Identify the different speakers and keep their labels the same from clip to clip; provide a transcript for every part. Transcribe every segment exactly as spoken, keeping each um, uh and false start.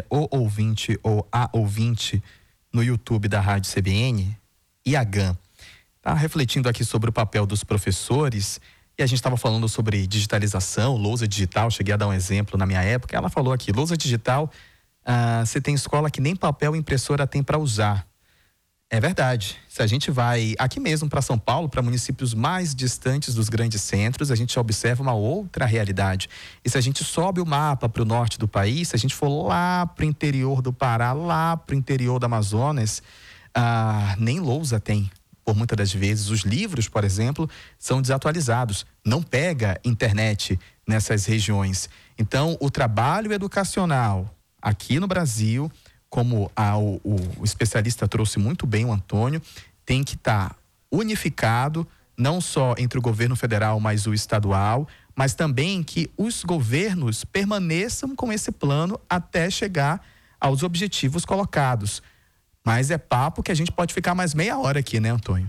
Speaker 1: o ouvinte ou a ouvinte no YouTube da Rádio C B N, Iagan, está refletindo aqui sobre o papel dos professores, e a gente estava falando sobre digitalização, lousa digital, cheguei a dar um exemplo na minha época. Ela falou aqui, lousa digital, ah, você tem escola que nem papel e impressora tem para usar. É verdade. Se a gente vai aqui mesmo para São Paulo, para municípios mais distantes dos grandes centros, a gente observa uma outra realidade. E se a gente sobe o mapa para o norte do país, se a gente for lá para o interior do Pará, lá para o interior do Amazonas, ah, nem lousa tem. Por muitas das vezes, os livros, por exemplo, são desatualizados. Não pega internet nessas regiões. Então, o trabalho educacional aqui no Brasil, como a, o, o especialista trouxe muito bem, o Antônio, tem que estar tá unificado, não só entre o governo federal, mas o estadual, mas também que os governos permaneçam com esse plano até chegar aos objetivos colocados. Mas é papo que a gente pode ficar mais meia hora aqui, né, Antônio?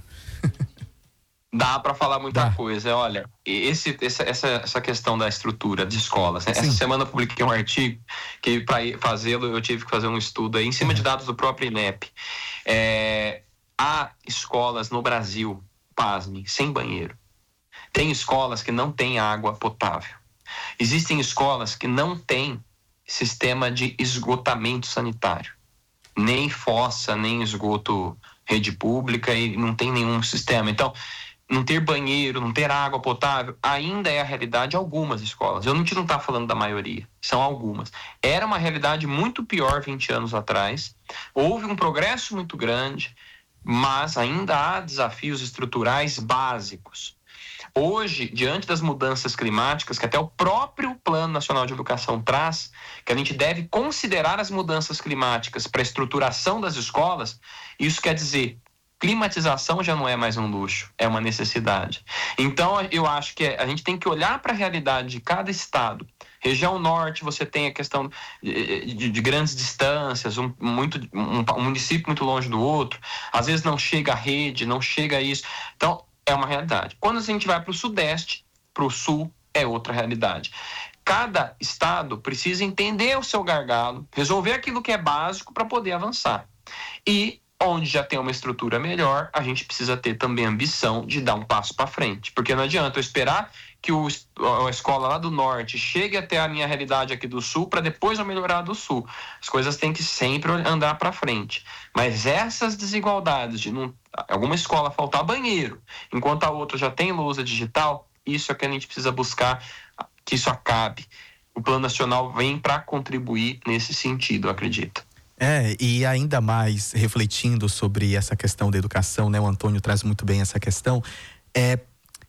Speaker 2: Dá para falar muita
Speaker 1: Dá.
Speaker 2: coisa. Olha, esse, essa, essa questão da estrutura de escolas, né? Essa
Speaker 1: Sim.
Speaker 2: semana eu publiquei um artigo que, para fazê-lo, eu tive que fazer um estudo aí em cima uhum. de dados do próprio INEP. É, há escolas no Brasil, pasmem, sem banheiro. Tem escolas que não têm água potável. Existem escolas que não têm sistema de esgotamento sanitário. Nem fossa, nem esgoto rede pública, e não tem nenhum sistema. Então, não ter banheiro, não ter água potável, ainda é a realidade de algumas escolas. Eu não te não está falando da maioria, são algumas. Era uma realidade muito pior vinte anos atrás. Houve um progresso muito grande, mas ainda há desafios estruturais básicos. Hoje, diante das mudanças climáticas, que até o próprio Plano Nacional de Educação traz, que a gente deve considerar as mudanças climáticas para a estruturação das escolas, isso quer dizer, climatização já não é mais um luxo, é uma necessidade. Então, eu acho que a gente tem que olhar para a realidade de cada estado. Região norte, você tem a questão de, de, de grandes distâncias, um, muito, um, um município muito longe do outro, às vezes não chega a rede, não chega a isso. Então, é uma realidade. Quando a gente vai para o sudeste, para o sul, é outra realidade. Cada estado precisa entender o seu gargalo, resolver aquilo que é básico para poder avançar. E onde já tem uma estrutura melhor, a gente precisa ter também a ambição de dar um passo para frente. Porque não adianta eu esperar que o, a escola lá do norte chegue até a minha realidade aqui do sul para depois eu melhorar a do sul. As coisas têm que sempre andar para frente. Mas essas desigualdades de não, alguma escola faltar banheiro, enquanto a outra já tem lousa digital, isso é que a gente precisa buscar que isso acabe. O Plano Nacional vem para contribuir nesse sentido, eu acredito.
Speaker 1: É, e ainda mais refletindo sobre essa questão da educação, né? O Antônio traz muito bem essa questão. É,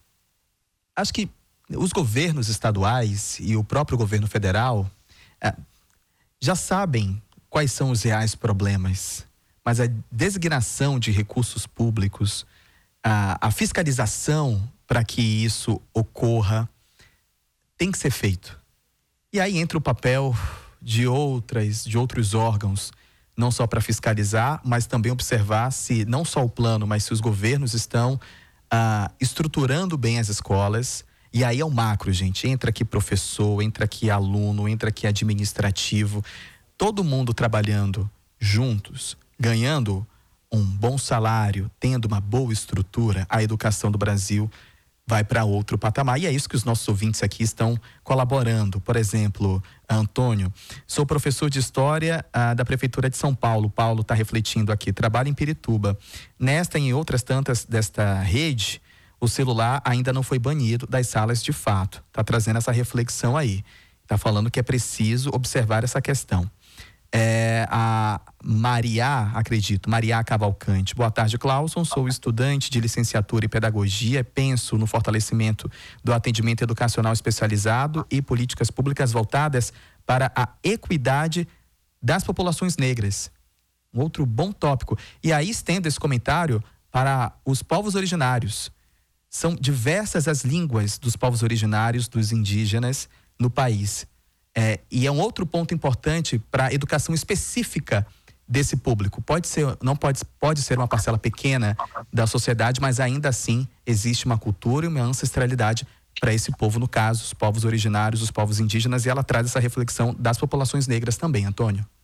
Speaker 1: acho que os governos estaduais e o próprio governo federal é, já sabem quais são os reais problemas, mas a designação de recursos públicos, a, a fiscalização para que isso ocorra, tem que ser feito. E aí entra o papel de outras, de outros órgãos, não só para fiscalizar, mas também observar se não só o plano, mas se os governos estão ah, estruturando bem as escolas. E aí é o macro, gente. Entra aqui professor, entra aqui aluno, entra aqui administrativo. Todo mundo trabalhando juntos, ganhando um bom salário, tendo uma boa estrutura, a educação do Brasil vai para outro patamar. E é isso que os nossos ouvintes aqui estão colaborando. Por exemplo, Antônio, sou professor de História ah, da Prefeitura de São Paulo. Paulo está refletindo aqui. Trabalho em Pirituba. Nesta e em outras tantas desta rede, o celular ainda não foi banido das salas de fato. Está trazendo essa reflexão aí. Está falando que é preciso observar essa questão. É, a Maria, acredito, Maria Cavalcante. Boa tarde, Clauson. Sou estudante de licenciatura em pedagogia. Penso no fortalecimento do atendimento educacional especializado e políticas públicas voltadas para a equidade das populações negras. Um outro bom tópico. E aí estendo esse comentário para os povos originários. São diversas as línguas dos povos originários, dos indígenas no país. É, e é um outro ponto importante para a educação específica desse público. Pode ser, não pode, pode ser uma parcela pequena da sociedade, mas ainda assim existe uma cultura e uma ancestralidade para esse povo, no caso, os povos originários, os povos indígenas, e ela traz essa reflexão das populações negras também, Antônio.